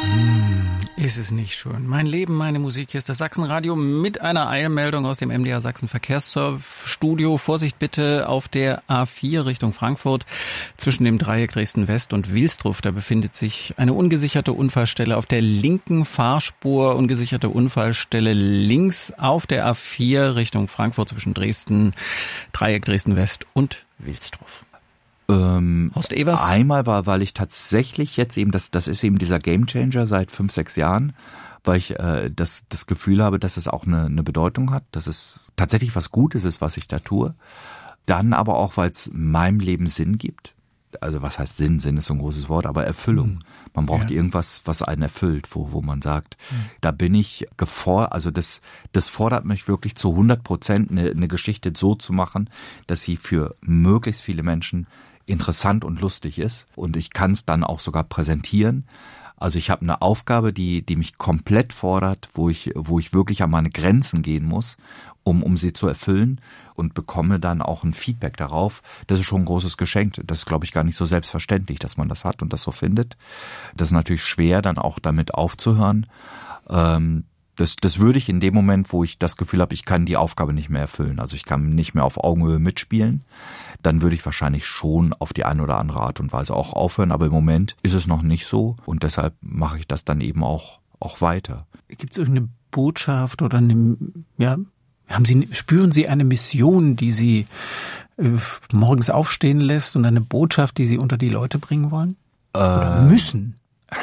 Ist es nicht schön. Mein Leben, meine Musik. Hier ist das Sachsenradio mit einer Eilmeldung aus dem MDR Sachsen Verkehrsstudio. Vorsicht bitte auf der A4 Richtung Frankfurt zwischen dem Dreieck Dresden West und Wilsdruff. Da befindet sich eine ungesicherte Unfallstelle auf der linken Fahrspur. Ungesicherte Unfallstelle links auf der A4 Richtung Frankfurt zwischen Dreieck Dresden West und Wilsdruff. Horst Evers? Einmal weil ich tatsächlich jetzt eben, das ist eben dieser Gamechanger seit 5, 6 Jahren, weil ich das Gefühl habe, dass es auch eine Bedeutung hat, dass es tatsächlich was Gutes ist, was ich da tue. Dann aber auch, weil es meinem Leben Sinn gibt. Also was heißt Sinn? Sinn ist so ein großes Wort, aber Erfüllung. Man braucht irgendwas, was einen erfüllt, wo man sagt, da bin ich also das fordert mich wirklich zu 100%, eine Geschichte so zu machen, dass sie für möglichst viele Menschen interessant und lustig ist und ich kann es dann auch sogar präsentieren. Also ich habe eine Aufgabe, die mich komplett fordert, wo ich wirklich an meine Grenzen gehen muss, um sie zu erfüllen und bekomme dann auch ein Feedback darauf. Das ist schon ein großes Geschenk. Das ist, glaube ich, gar nicht so selbstverständlich, dass man das hat und das so findet. Das ist natürlich schwer, dann auch damit aufzuhören. Das würde ich in dem Moment, wo ich das Gefühl habe, ich kann die Aufgabe nicht mehr erfüllen, also ich kann nicht mehr auf Augenhöhe mitspielen, dann würde ich wahrscheinlich schon auf die eine oder andere Art und Weise auch aufhören. Aber im Moment ist es noch nicht so und deshalb mache ich das dann eben auch weiter. Gibt es irgendeine Botschaft oder spüren Sie eine Mission, die Sie morgens aufstehen lässt und eine Botschaft, die Sie unter die Leute bringen wollen? Oder müssen?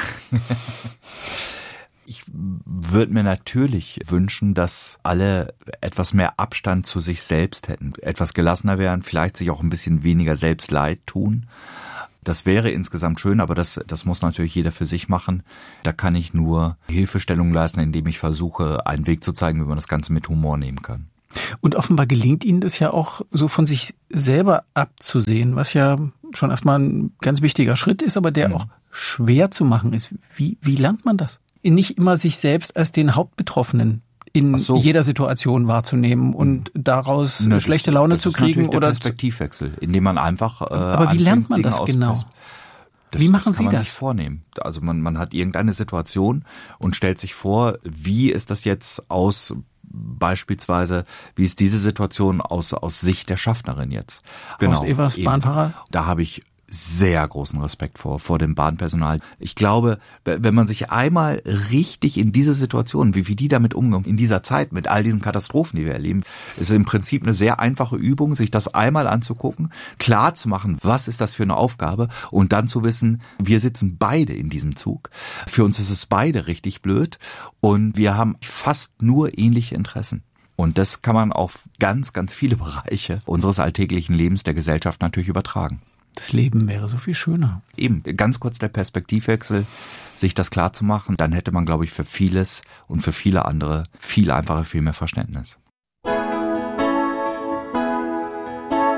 Ich würde mir natürlich wünschen, dass alle etwas mehr Abstand zu sich selbst hätten, etwas gelassener wären, vielleicht sich auch ein bisschen weniger Selbstleid tun. Das wäre insgesamt schön, aber das muss natürlich jeder für sich machen. Da kann ich nur Hilfestellung leisten, indem ich versuche, einen Weg zu zeigen, wie man das Ganze mit Humor nehmen kann. Und offenbar gelingt Ihnen das ja auch so von sich selber abzusehen, was ja schon erstmal ein ganz wichtiger Schritt ist, aber der auch schwer zu machen ist. Wie lernt man das? Nicht immer sich selbst als den Hauptbetroffenen in jeder Situation wahrzunehmen und daraus schlechte Laune zu kriegen oder Perspektivwechsel, indem man einfach aber wie lernt man das genau? Wie machen Sie das? Das kann man sich vornehmen. Also man hat irgendeine Situation und stellt sich vor, wie ist das jetzt beispielsweise, wie ist diese Situation aus Sicht der Schaffnerin jetzt? Genau. Horst Evers, Bahnfahrer? Da habe ich sehr großen Respekt vor dem Bahnpersonal. Ich glaube, wenn man sich einmal richtig in diese Situation, wie die damit umgehen, in dieser Zeit mit all diesen Katastrophen, die wir erleben, ist im Prinzip eine sehr einfache Übung, sich das einmal anzugucken, klar zu machen, was ist das für eine Aufgabe und dann zu wissen, wir sitzen beide in diesem Zug. Für uns ist es beide richtig blöd und wir haben fast nur ähnliche Interessen. Und das kann man auf ganz, ganz viele Bereiche unseres alltäglichen Lebens der Gesellschaft natürlich übertragen. Das Leben wäre so viel schöner. Eben, ganz kurz der Perspektivwechsel, sich das klar zu machen, dann hätte man, glaube ich, für vieles und für viele andere viel einfacher, viel mehr Verständnis.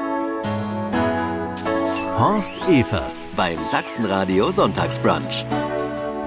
Horst Evers beim Sachsenradio Sonntagsbrunch.